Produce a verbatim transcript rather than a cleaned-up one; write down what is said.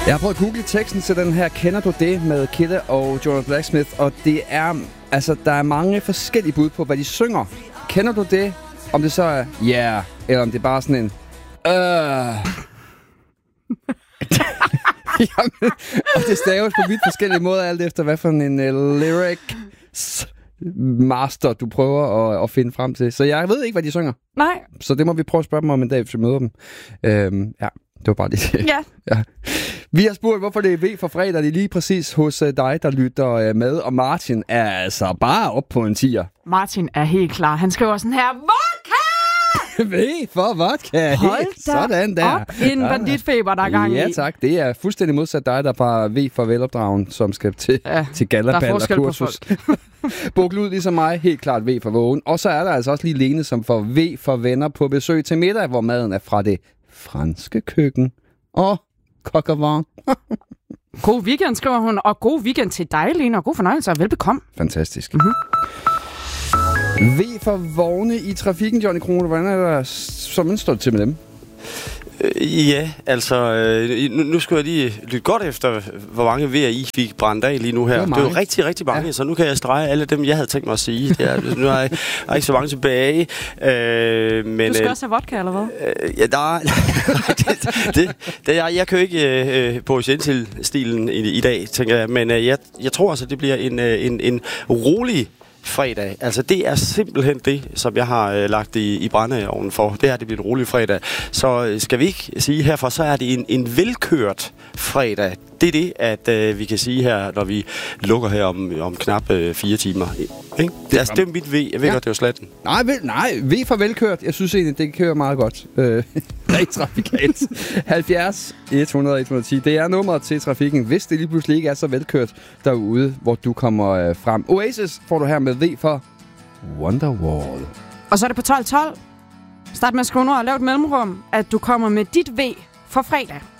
Jeg har prøvet at google teksten til den her Kender du det med Kidde og Jonah Blacksmith, og det er, altså, der er mange forskellige bud på, hvad de synger. Kender du det? Om det så er yeah, eller om det er bare sådan en øh. Jamen, og det staves på vidt forskellige måder, alt efter hvad for en uh, lyric master du prøver at, at finde frem til. Så jeg ved ikke, hvad de synger. Nej. Så det må vi prøve at spørge dem om en dag, hvis vi møder dem. Øhm, ja, det var bare det. Ja. Ja. Vi har spurgt, hvorfor det er V for fredag. Det er lige præcis hos dig, der lytter med. Og Martin er altså bare op på en tier. Martin er helt klar. Han skriver sådan her: vodka! V for vodka. Hold da sådan der. op. En banditfeber, der er gang i. Ja tak, det er fuldstændig modsat dig, der bare V for velopdragen, som skal til, ja, til gallaball og kursus. Bukket ud ligesom mig, helt klart V for vågen. Og så er der altså også lige Lene, som får V for venner på besøg til middag, hvor maden er fra det franske køkken. Og coq au vin. God weekend, skriver hun. Og god weekend til dig, Lene, og god fornøjelse og velbekomme. Fantastisk. Mm-hmm. V for vogne i trafikken, Johnny Krone. Hvordan er der som står til med dem? Øh, ja, altså, øh, nu, nu skulle jeg lige lytte godt efter, hvor mange V'er I fik brændt af lige nu her. Det, det er jo rigtig, rigtig mange, ja. Så nu kan jeg strege alle dem, jeg havde tænkt mig at sige. Det er, nu er jeg, er ikke så mange tilbage. Øh, men, du skal øh, også have vodka, eller hvad? Øh, ja, der det, det, det, jeg, jeg kører ikke øh, på Gentil-stilen i, i dag, tænker jeg. Men øh, jeg, jeg tror altså, det bliver en, øh, en, en rolig fredag. Altså, det er simpelthen det, som jeg har øh, lagt i, i brændeovnen for. Det her, det bliver en rolig fredag. Så øh, skal vi ikke sige herfra, så er det en, en velkørt fredag. Det er det, at øh, vi kan sige her, når vi lukker her om, om knap øh, fire timer. Ikke? Det, altså, det er mit V. Jeg ved ja. godt, det er jo slatten. Nej, vel, nej, V for velkørt. Jeg synes egentlig, det kører meget godt. Øh, rigtig trafikalt. halvfjerds et hundrede et hundrede og ti. Det er nummeret til trafikken, hvis det lige pludselig ikke er så velkørt derude, hvor du kommer øh, frem. Oasis får du her med V for Wonderwall. Og så er det på tolv tolv. Start med at skrive nu og lave et mellemrum, at du kommer med dit V for fredag.